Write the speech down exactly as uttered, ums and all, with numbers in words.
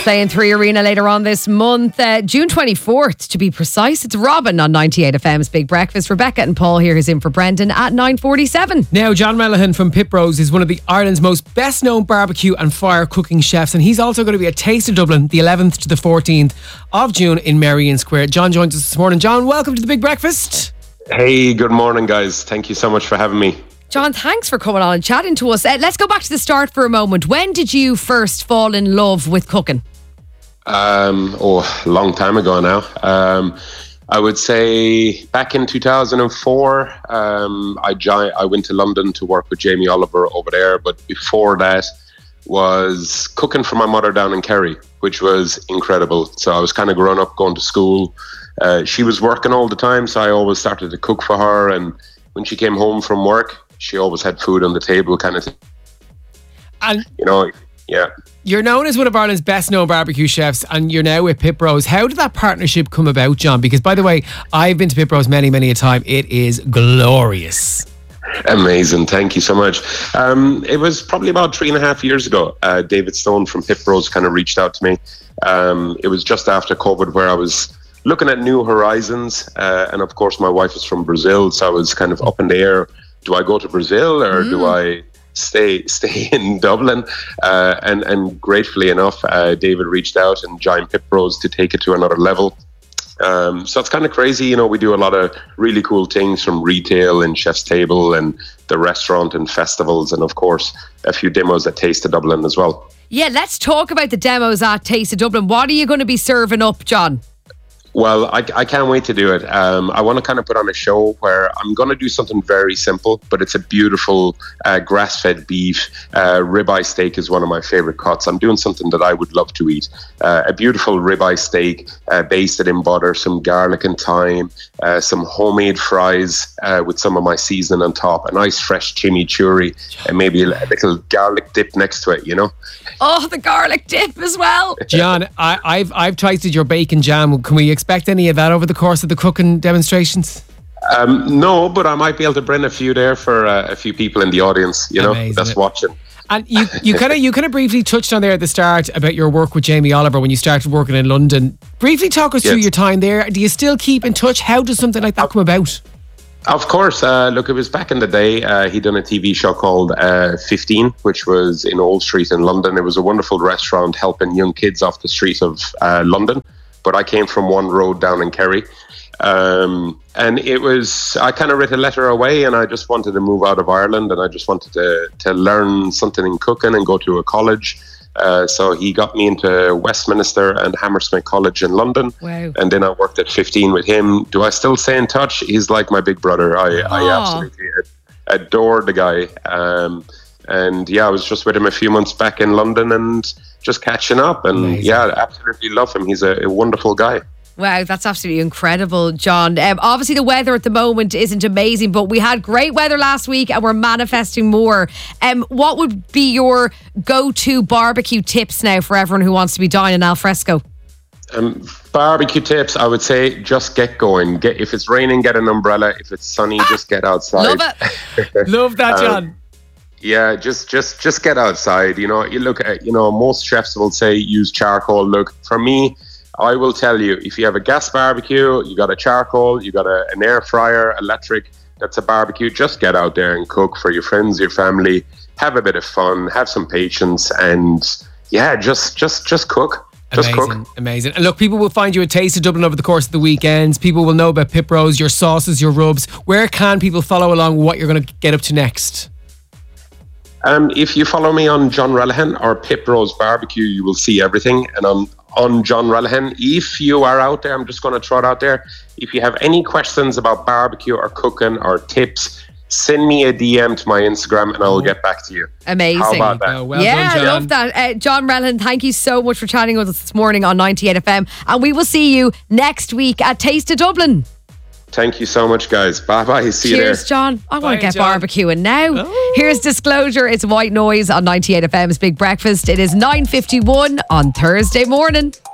Playing Three Arena later on this month, uh, June twenty-fourth to be precise. It's Robin on ninety-eight F M's Big Breakfast. Rebecca and Paul here is in for Brendan at nine forty-seven. Now, John Relihan from Pip Rose is one of the Ireland's most best known barbecue and fire cooking chefs, and he's also going to be at Taste of Dublin the eleventh to the fourteenth of June in Merrion Square. John joins us this morning. John, welcome to the Big Breakfast. Hey, good morning guys. Thank you so much for having me. John, thanks for coming on and chatting to us. Uh, let's go back to the start for a moment. When did you first fall in love with cooking? Um, oh, a long time ago now. Um, I would say back in two thousand four, um, I, gi- I went to London to work with Jamie Oliver over there. But before that was cooking for my mother down in Kerry, which was incredible. So I was kind of growing up, going to school. Uh, she was working all the time, so I always started to cook for her. And when she came home from work, she always had food on the table kind of thing. And you know, yeah. You're known as one of Ireland's best known barbecue chefs, and you're now with Pip Rose. How did that partnership come about, John? Because, by the way, I've been to Pip Rose many, many a time. It is glorious. Amazing. Thank you so much. Um, it was probably about three and a half years ago. Uh, David Stone from Pip Rose kind of reached out to me. Um, it was just after COVID where I was looking at new horizons. Uh, and, of course, my wife is from Brazil, so I was kind of up in the air. Do I go to Brazil or mm. do I stay stay in Dublin? Uh, and, and gratefully enough, uh, David reached out and joined Pip Rose to take it to another level. Um, so it's kind of crazy. You know, we do a lot of really cool things from retail and Chef's Table and the restaurant and festivals. And, of course, a few demos at Taste of Dublin as well. Yeah, let's talk about the demos at Taste of Dublin. What are you going to be serving up, John? Well, I, I can't wait to do it. Um, I want to kind of put on a show where I'm going to do something very simple, but it's a beautiful uh, grass-fed beef. Uh, ribeye steak is one of my favorite cuts. I'm doing something that I would love to eat. Uh, a beautiful ribeye steak, uh, basted in butter, some garlic and thyme, uh, some homemade fries uh, with some of my seasoning on top, a nice fresh chimichurri, and maybe a little garlic dip next to it, you know? Oh, the garlic dip as well. John, I, I've I've tasted your bacon jam. Can we expect any of that over the course of the cooking demonstrations? Um, no, but I might be able to bring a few there for uh, a few people in the audience, you know, Amazing. that's watching. And you, you kind of you kind of briefly touched on there at the start about your work with Jamie Oliver when you started working in London. Briefly talk us Yes. through your time there. Do you still keep in touch? How does something like that come about? Of course. Uh, look, it was back in the day. Uh, he'd done a T V show called uh, fifteen, which was in Old Street in London. It was a wonderful restaurant helping young kids off the street of uh, London. But I came from one road down in Kerry. Um, and it was, I kind of wrote a letter away and I just wanted to move out of Ireland and I just wanted to, to learn something in cooking and go to a college. Uh, so he got me into Westminster and Hammersmith College in London. Wow. And then I worked at fifteen with him. Do I still stay in touch? He's like my big brother. I, I absolutely adore the guy. Um, and yeah, I was just with him a few months back in London and just catching up. And Amazing. yeah, absolutely love him. He's a, a wonderful guy. Wow, that's absolutely incredible, John. Um, obviously, the weather at the moment isn't amazing, but we had great weather last week and we're manifesting more. Um, what would be your go-to barbecue tips now for everyone who wants to be dining al fresco? Um, barbecue tips, I would say just get going. Get If it's raining, get an umbrella. If it's sunny, ah, just get outside. Love it. Love that, John. Um, yeah, just just just get outside. You know, you look at, you know, most chefs will say use charcoal. Look, for me, I will tell you, if you have a gas barbecue, you got a charcoal, you got a, an air fryer, electric, that's a barbecue. Just get out there and cook for your friends, your family. Have a bit of fun, have some patience, and yeah, just just just cook. Just Amazing, cook. amazing. And look, people will find you at Taste of Dublin over the course of the weekends. People will know about Pip Rose, your sauces, your rubs. Where can people follow along what you're going to get up to next? Um, if you follow me on John Relihan or Pip Rose Barbecue, you will see everything. And on, on John Relihan, if you are out there, I'm just going to throw it out there. If you have any questions about barbecue or cooking or tips, send me a D M to my Instagram and I will get back to you. Amazing. How about that? Oh, well yeah, done, John. I love that. Uh, John Relihan, thank you so much for chatting with us this morning on ninety-eight F M. And we will see you next week at Taste of Dublin. Thank you so much, guys. Bye-bye. See you there. Cheers, John. I want Bye, to get John. barbecuing now. Oh. Here's Disclosure. It's White Noise on ninety-eight F M's Big Breakfast. It is nine fifty-one on Thursday morning.